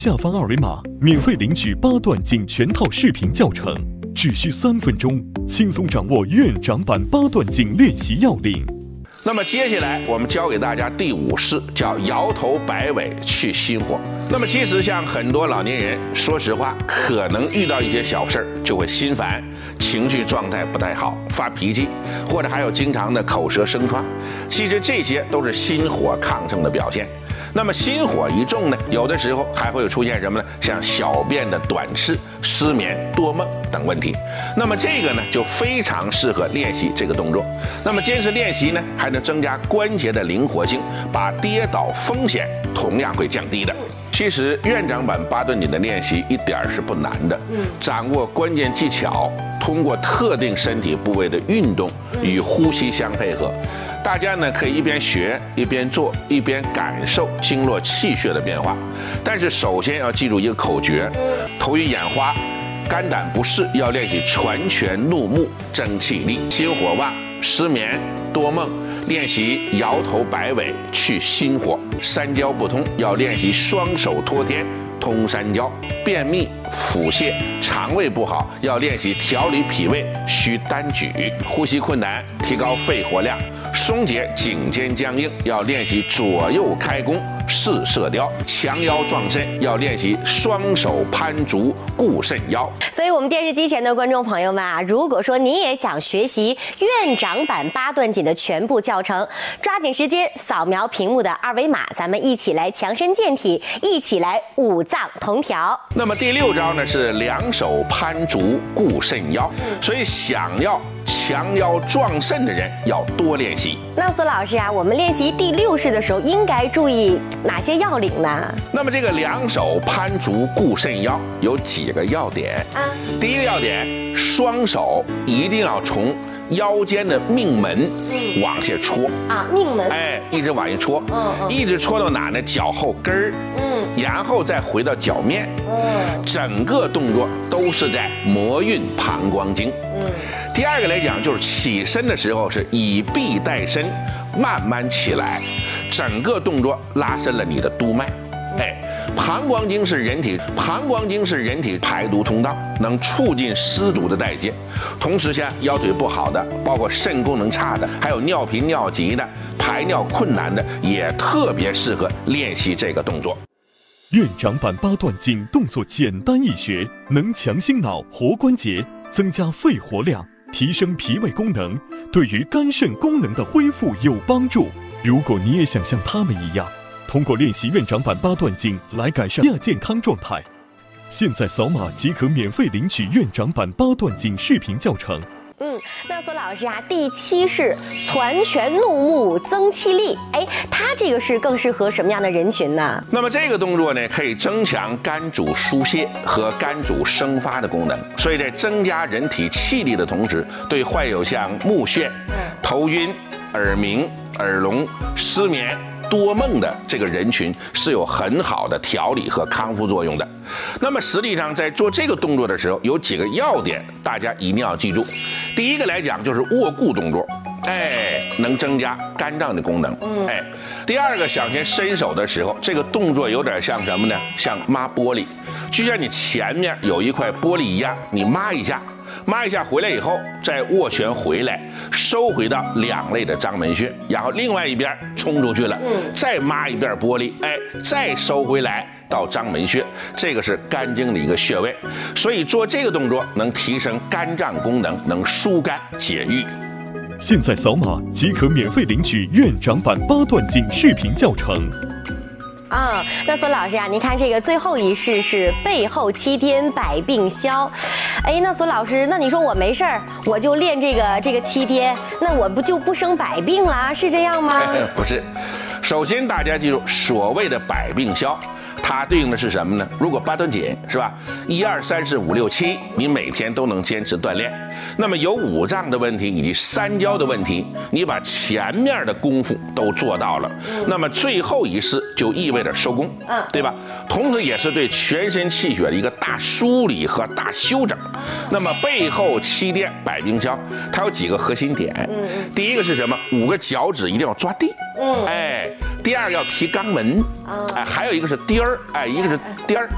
下方二维码免费领取8段锦全套视频教程，只需3分钟，轻松掌握院长版8段锦练习要领。 那么接下来我们教给大家第5式，叫摇头摆尾去心火。那么其实像很多老年人，说实话，可能遇到一些小事儿就会心烦，情绪状态不太好，发脾气，或者还有经常的口舌生疮。其实这些都是心火亢盛的表现。那么心火一重呢，有的时候还会出现什么呢？像小便的短赤、失眠、多梦等问题。那么这个呢，就非常适合练习这个动作。那么坚持练习呢，还能增加关节的灵活性，把跌倒风险同样会降低的。其实院长版8段锦的练习一点是不难的，掌握关键技巧，通过特定身体部位的运动与呼吸相配合。大家呢可以一边学一边做，一边感受经络气血的变化。但是首先要记住一个口诀：头晕眼花、肝胆不适要练习传拳怒目争气力；心火旺、失眠、多梦练习摇头摆尾去心火；三焦不通要练习双手托天通三焦；便秘、腹泻、肠胃不好要练习调理脾胃需单举；呼吸困难提高肺活量，松解颈肩僵硬要练习左右开弓试射雕；强腰壮肾要练习双手攀竹固肾腰。 所以我们电视机前的观众朋友们啊，如果说你也想学习院长版8段锦的全部教程，抓紧时间扫描屏幕的二维码，咱们一起来强身健体，一起来五脏同调。 那么第6招呢是两手攀竹固肾腰，所以想要强腰壮肾的人要多练习。 那苏老师啊，我们练习第6式的时候应该注意哪些要领呢？ 那么这个两手攀竹固肾腰有几个要点啊？第一个要点，双手一定要从腰间的命门往下戳啊，命门， 一直往下戳，一直戳到哪呢？脚后跟儿，然后再回到脚面，整个动作都是在摩运膀胱经。第二个来讲，就是起身的时候是以臂带身，慢慢起来，整个动作拉伸了你的督脉。膀胱经是人体排毒通道，能促进湿毒的代谢。同时像腰腿不好的，包括肾功能差的，还有尿频尿急的，排尿困难的，也特别适合练习这个动作。 院长版8段锦动作简单易学，能强心脑、活关节，增加肺活量，提升脾胃功能，对于肝肾功能的恢复有帮助。如果你也想像他们一样，通过练习院长版8段锦来改善亚健康状态，现在扫码即可免费领取院长版8段锦视频教程。 那苏老师啊，第7式攒拳怒目增气力，它这个是更适合什么样的人群呢？ 那么这个动作呢，可以增强肝主疏泄和肝主生发的功能，所以在增加人体气力的同时，对患有像目眩、头晕、耳鸣、耳聋、失眠、多梦的这个人群是有很好的调理和康复作用的。那么实际上在做这个动作的时候，有几个要点大家一定要记住。第一个来讲就是握固动作，能增加肝脏的功能。第二个，想先伸手的时候，这个动作有点像什么呢？像抹玻璃，就像你前面有一块玻璃一样，你抹一下回来以后，再握拳回来，收回到两肋的章门穴，然后另外一边冲出去了，再抹一遍玻璃，再收回来到章门穴，这个是肝经的一个穴位，所以做这个动作能提升肝脏功能，能疏肝解郁。 现在扫码即可免费领取院长版8段锦视频教程。 那苏老师啊，您看这个最后一式是背后七颠百病消。那苏老师，那你说我没事儿，我就练这个七颠，那我不就不生百病啦？是这样吗？ 不是，首先大家记住，所谓的百病消，它对应的是什么呢？如果8段锦是吧，1、2、3、4、5、6、7，你每天都能坚持锻炼，那么有五脏的问题以及三焦的问题，你把前面的功夫都做到了，那么最后一式就意味着收工，对吧？同时也是对全身气血的一个大梳理和大修整。那么背后七颠百病消，它有几个核心点。第一个是什么？5个脚趾一定要抓地。第二个要提肛门，还有一个是颠儿，一个是颠儿，